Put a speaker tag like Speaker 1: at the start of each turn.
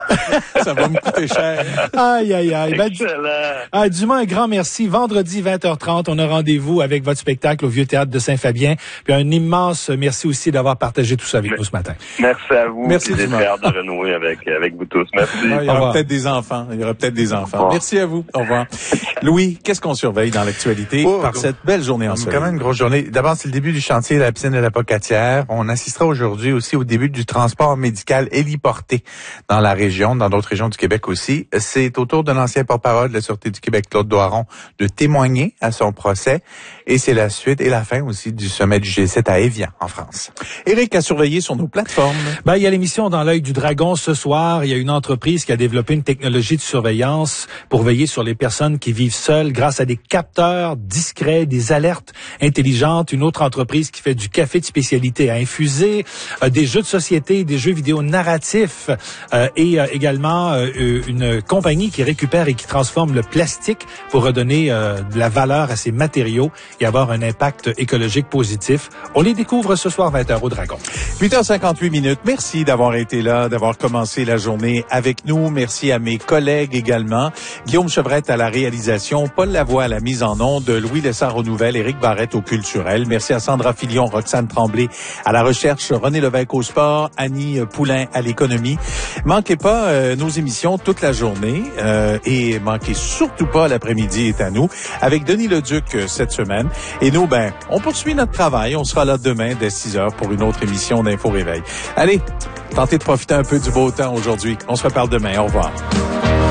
Speaker 1: Ça va me coûter cher.
Speaker 2: Aïe, aïe, aïe.
Speaker 3: Excellent.
Speaker 2: Dumont, un grand merci. Vendredi, 20h30, on a rendez-vous avec votre spectacle au Vieux Théâtre de Saint-Fabien. Puis un immense merci aussi d'avoir partagé tout ça avec nous ce matin.
Speaker 3: Merci à vous.
Speaker 1: Merci,
Speaker 3: Dumont. J'ai hâte de renouer avec vous tous. Merci.
Speaker 1: Il y aura peut-être des enfants. Merci à vous. Au revoir. Louis, qu'est-ce qu'on surveille dans l'actualité par cette belle journée ensoleillée?
Speaker 4: Quand même une grosse journée. D'abord, c'est le début du chantier de la piscine de la Pocatière. On assistera aujourd'hui aussi au début du transport médical héliporté dans la région, dans d'autres régions du Québec aussi. C'est au tour de l'ancien porte-parole de la Sûreté du Québec, Claude Doiron, de témoigner à son procès. Et c'est la suite et la fin aussi du sommet du G7 à Évian, en France.
Speaker 1: Éric a surveillé sur nos plateformes.
Speaker 2: Il y a l'émission Dans l'œil du dragon ce soir. Il y a une entreprise qui a développé une technologie de surveillance pour veiller sur les personnes qui vivent seules grâce à des capteurs discrets, des alertes intelligentes. Une autre entreprise qui fait du café de spécialité à infuser, des jeux de société, des jeux vidéo narratifs et également une compagnie qui récupère et qui transforme le plastique pour redonner de la valeur à ces matériaux et avoir un impact écologique positif. On les découvre ce soir 20h au Dragon.
Speaker 1: 8h58. Merci d'avoir été là, d'avoir commencé la journée avec nous. Merci à mes collègues également. Guillaume Chevrette à la réalisation, Paul Lavoie à la mise en onde, Louis Lessard aux nouvelles, Éric Barrette au culturel. Merci à Sandra Filion, Roxane Tremblay à la recherche, René Lévesque au sport, Annie Poulain à l'économie. Manquez pas nos émissions toute la journée et manquez surtout pas l'après-midi est à nous avec Denis Leduc cette semaine. Et nous, on poursuit notre travail. On sera là demain dès 6h pour une autre émission d'Info Réveil. Allez, tentez de profiter un peu du beau temps aujourd'hui. On se reparle demain. Au revoir.